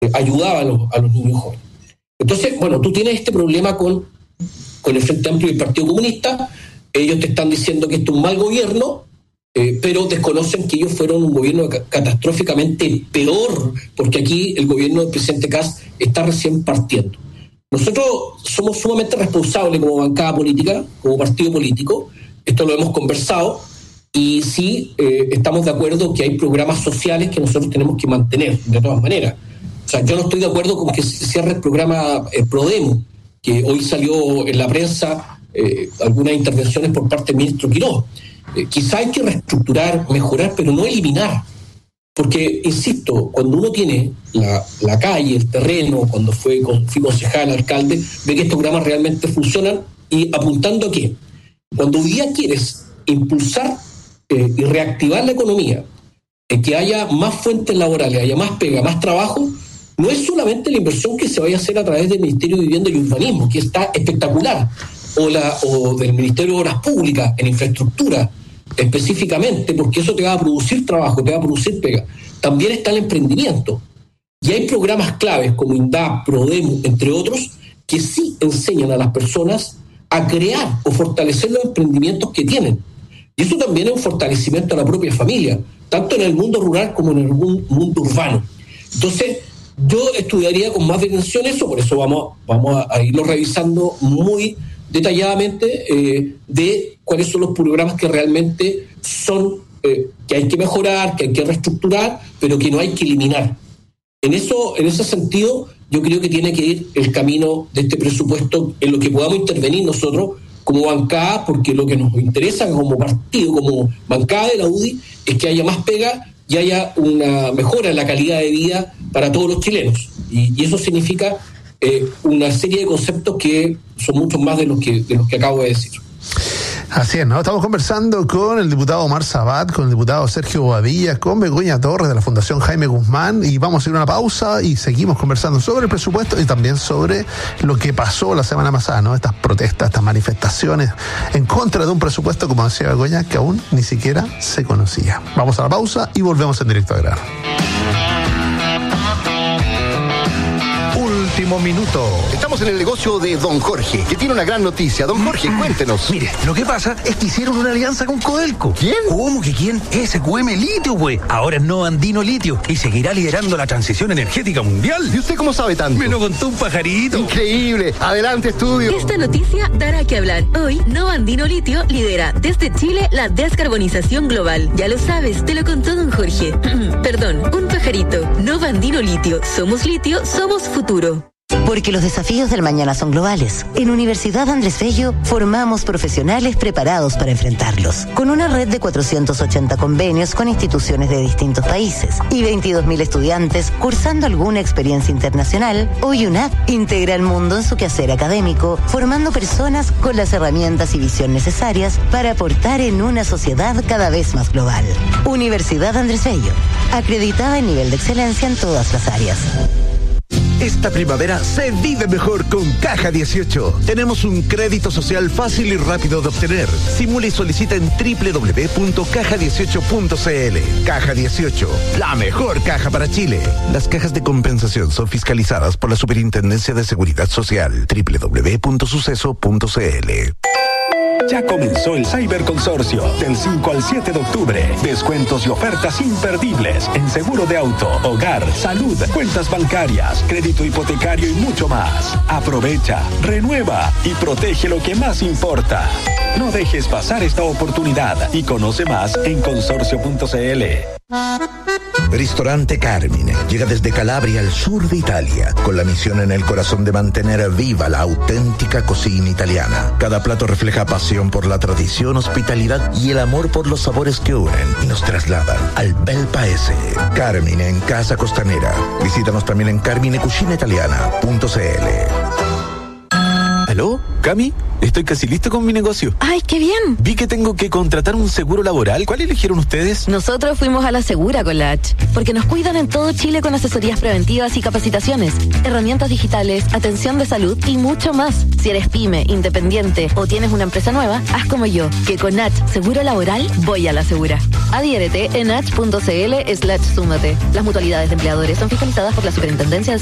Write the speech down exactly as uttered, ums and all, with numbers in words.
eh, ayudaba a los, a los niños jóvenes. Entonces, bueno, tú tienes este problema con, con el Frente Amplio y el Partido Comunista. Ellos te están diciendo que esto es un mal gobierno, eh, pero desconocen que ellos fueron un gobierno catastróficamente peor, porque aquí el gobierno del presidente Kast está recién partiendo. Nosotros somos sumamente responsables como bancada política, como partido político, esto lo hemos conversado, y sí eh, estamos de acuerdo que hay programas sociales que nosotros tenemos que mantener, de todas maneras. O sea, yo no estoy de acuerdo con que se cierre el programa eh, Prodemo, que hoy salió en la prensa eh, algunas intervenciones por parte del ministro Quirós. Eh, quizá hay que reestructurar, mejorar, pero no eliminar. Porque, insisto, cuando uno tiene la, la calle, el terreno, cuando fue fui concejal, alcalde, ve que estos programas realmente funcionan. ¿Y apuntando a qué? Cuando hoy día quieres impulsar eh, y reactivar la economía, eh, que haya más fuentes laborales, haya más pega, más trabajo, no es solamente la inversión que se vaya a hacer a través del Ministerio de Vivienda y Urbanismo, que está espectacular, o, la, o del Ministerio de Obras Públicas, en infraestructura, específicamente, porque eso te va a producir trabajo, te va a producir pega. También está el emprendimiento. Y hay programas claves como INDAP, Prodemo, entre otros, que sí enseñan a las personas a crear o fortalecer los emprendimientos que tienen. Y eso también es un fortalecimiento a la propia familia, tanto en el mundo rural como en el mundo urbano. Entonces, yo estudiaría con más detención eso, por eso vamos, vamos a irlo revisando muy detalladamente eh, de cuáles son los programas que realmente son, eh, que hay que mejorar, que hay que reestructurar, pero que no hay que eliminar. En eso, en ese sentido, yo creo que tiene que ir el camino de este presupuesto en lo que podamos intervenir nosotros como bancada, porque lo que nos interesa como partido, como bancada de la U D I, es que haya más pega y haya una mejora en la calidad de vida para todos los chilenos. Y, y eso significa eh, una serie de conceptos que son muchos más de los que, de los que acabo de decir. Así es, ¿no? Estamos conversando con el diputado Omar Sabat, con el diputado Sergio Bobadilla, con Begoña Torres de la Fundación Jaime Guzmán, y vamos a ir a una pausa y seguimos conversando sobre el presupuesto y también sobre lo que pasó la semana pasada, ¿no? Estas protestas, estas manifestaciones en contra de un presupuesto, como decía Begoña, que aún ni siquiera se conocía. Vamos a la pausa y volvemos en Directo a Grano. Último minuto. Estamos en el negocio de Don Jorge, que tiene una gran noticia. Don Jorge, cuéntenos. Mire, lo que pasa es que hicieron una alianza con Codelco. ¿Quién? ¿Cómo que quién? S Q M Litio, güey. Ahora es Nova Andino Litio y seguirá liderando la transición energética mundial. ¿Y usted cómo sabe tanto? Me lo contó un pajarito. Increíble. Adelante, estudio. Esta noticia dará que hablar. Hoy, Nova Andino Litio lidera desde Chile la descarbonización global. Ya lo sabes, te lo contó Don Jorge. Perdón, un pajarito. Nova Andino Litio. Somos litio, somos futuro. Porque los desafíos del mañana son globales. En Universidad Andrés Bello formamos profesionales preparados para enfrentarlos. Con una red de cuatrocientos ochenta convenios con instituciones de distintos países y veintidós mil estudiantes cursando alguna experiencia internacional, hoy UNAP integra el mundo en su quehacer académico, formando personas con las herramientas y visión necesarias para aportar en una sociedad cada vez más global. Universidad Andrés Bello, acreditada en nivel de excelencia en todas las áreas. Esta primavera se vive mejor con Caja dieciocho. Tenemos un crédito social fácil y rápido de obtener. Simula y solicita en doble u doble u doble u punto caja dieciocho punto c l. Caja dieciocho, la mejor caja para Chile. Las cajas de compensación son fiscalizadas por la Superintendencia de Seguridad Social. doble u doble u doble u punto suceso punto c l. Ya comenzó el Cyberconsorcio del cinco al siete de octubre. Descuentos y ofertas imperdibles en seguro de auto, hogar, salud, cuentas bancarias, crédito hipotecario y mucho más. Aprovecha, renueva y protege lo que más importa. No dejes pasar esta oportunidad y conoce más en consorcio punto c l. Ristorante Carmine llega desde Calabria al sur de Italia con la misión en el corazón de mantener viva la auténtica cocina italiana. Cada plato refleja pasión por la tradición, hospitalidad y el amor por los sabores que unen y nos trasladan al bel paese. Carmine en Casa Costanera. Visítanos también en carmine cucina italiana punto c l. ¿Aló? Cami, estoy casi listo con mi negocio. ¡Ay, qué bien! Vi que tengo que contratar un seguro laboral. ¿Cuál eligieron ustedes? Nosotros fuimos a la Segura con la H, porque nos cuidan en todo Chile con asesorías preventivas y capacitaciones, herramientas digitales, atención de salud y mucho más. Si eres pyme, independiente o tienes una empresa nueva, haz como yo, que con H Seguro Laboral voy a la Segura. Adhiérete en h punto c l slash súmate. Las mutualidades de empleadores son fiscalizadas por la Superintendencia de